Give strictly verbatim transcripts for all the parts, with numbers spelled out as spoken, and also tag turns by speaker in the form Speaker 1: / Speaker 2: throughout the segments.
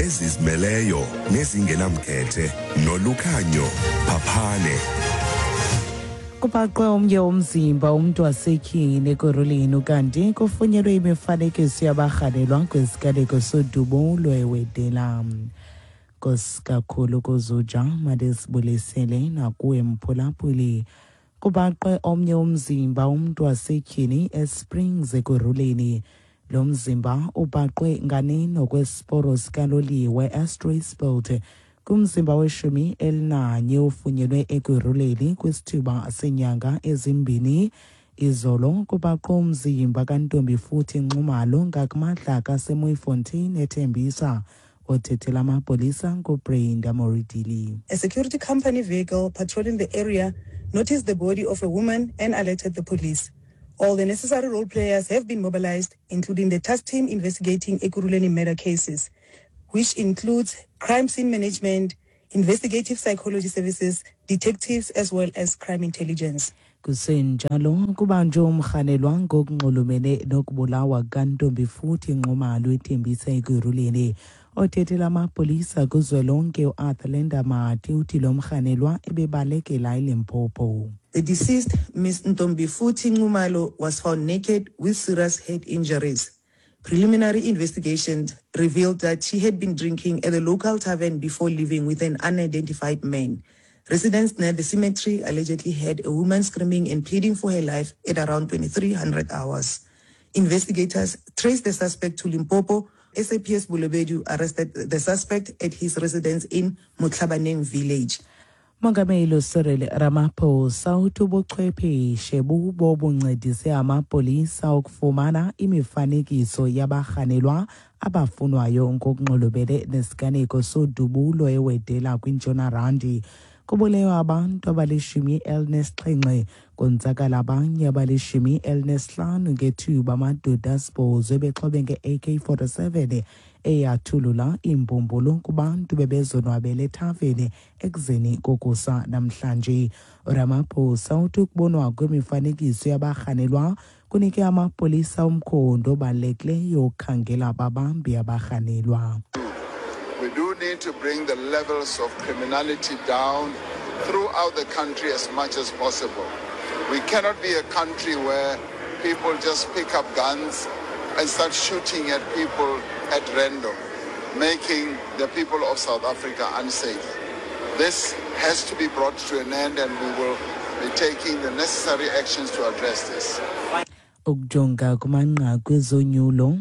Speaker 1: ezizimeleyo nezingenamkhethe nolukhanyo phaphane.
Speaker 2: Kubaqwe omnye umzimba umuntu wasetyhini eKoroleni kanti kufunyenwe imifanekiso yabarhanelwa kwisiganeko sodumo lwewedela. Kosikakhulu kuzuja madisibulisele nakuwe mphulaphuli. Kubaqwe omnye umzimba umuntu wasetyhini eSprings eKoroleni. Lo mzimba ubaqwe nganeno kwesiporo sikaloliwe eStrasbourg kumzimba weshumi elinanye ufunyenwe eKoroleni kwisithuba senyanga ezimbini. Izolo kubaqwe umzimba kantombi futhi Nxumalo ngakumadlaka seMooifontein eThembisa othethela amapolisa nguBrenda Moridili.
Speaker 3: A security company vehicle patrolling the area noticed the body of a woman and alerted the police. All the necessary role players have been mobilized, including the task team investigating Ekurhuleni murder cases, which includes crime scene management, investigative psychology services, detectives, as well as crime intelligence.
Speaker 2: Kusenjalo kubanjwe umrhanelwa ngokunxulumene nokubulawa kantombi futhi Nxumalo eThembisa eKoroleni. Othethela amapolisa kuzwelonke uArthur Lendamati uthi lo mrhanelwa ebebalekela eLimpopo.
Speaker 3: The deceased, Miss Ntombi Futhi Nxumalo, was found naked with serious head injuries. Preliminary investigations revealed that she had been drinking at the local tavern before leaving with an unidentified man. Residents near the cemetery allegedly heard a woman screaming and pleading for her life at around twenty-three hundred hours. Investigators traced the suspect to Limpopo. S A P S Bolobedu arrested the suspect at his residence in Motlabaneng village.
Speaker 2: Mongameli Cyril Ramaphosa uthi ubuchwepheshe bubo buncedise amapolisa ukufumana imifanekiso yabarhanelwa abafunwayo ngokunxulumene nesiganeko sodubulo ewedela kwintshona Randi. Kubulewe abantu abalishumi elinesixhenxe konzakala abanye abalishumi elinesihlanu ngethuba amadoda asibhozo bexhobe nge-A K forty-seven eyathulula imbumbulu kubantu bebezonwabele ethaveni ekuzeni kokusa namhlanje. Ramaphosa uthi ukubonwa kwemifanekiso yabarhanelwa kunike amapolisa umkhondo obalulekileyo ukukhangela ababambi abarhanelwa.
Speaker 4: We do need to bring the levels of criminality down throughout the country as much as possible. We cannot be a country where people just pick up guns and start shooting at people at random, making the people of South Africa unsafe. This has to be brought to an end, and we will be taking the necessary actions to address this.
Speaker 2: Ukujonga kumanqaku ezonyulo.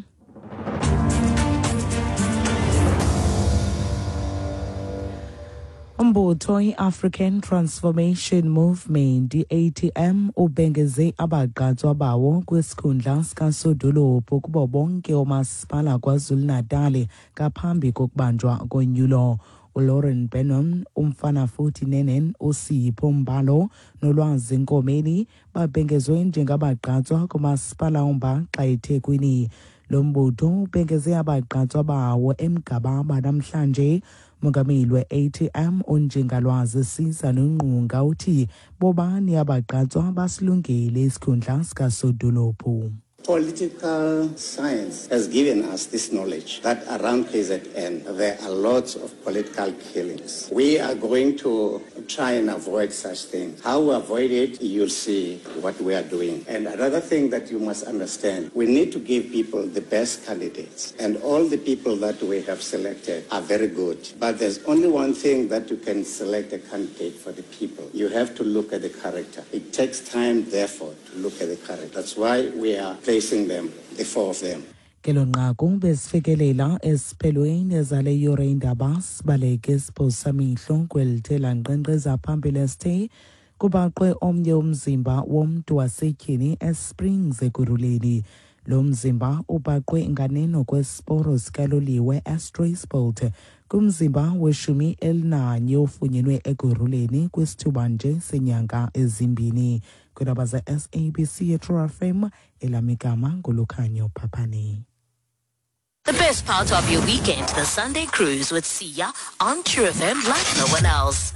Speaker 2: Umbutho i-African Transformation Movement i-A T M ubhengeze abagqatswa bawo kwisikhundla sikasodolophu kubo bonke omasipala KwaZulu-Natal ngaphambi kokubanjwa konyulo. uLauren Benham, umfana futhi Nenen uSipho Mbalo nolwazi Nkomeni babhengezwe njengabagqatswa kumasipala uMbaxa eThekwini. Lo mbutho ubhengeze abagqatswa bawo eMgababa namhlanje. Mongameli we-A T M uNjingalwazi Siza Nonqunga uthi bobani abagqatswa basilungele isikhundla sikasodolophu.
Speaker 5: Political science has given us this knowledge that around K Z N there are lots of political killings. We are going to try and avoid such things. How we avoid it, you'll see what we are doing. And another thing that you must understand, we need to give people the best candidates. And all the people that we have selected are very good. But there's only one thing that you can select a candidate for the people. You have to look at the character. It takes time, therefore, to look at the character. That's why we are placing them, the four of them.
Speaker 2: Kelonqaku besifikelela esiphelweni ezale yure indaba sibaleke siphosamihlo kwelithela nkqenkqeza phambili stay kubaqwe omnye umzimba womntu wasetyhini eSprings eKoroleni. Lo mzimba ubaqwe nganeno kwesiporo sikaloliwe eStrasbourg kumzimba weshumi elinanye ofunyenwe eKoroleni kwisithuba nje senyanga ezimbini. Kudaba za S A B C True F M elamigama ngolukhanyo Phaphane.
Speaker 6: The best part of your weekend, the Sunday cruise with Sia on True F M like no one else.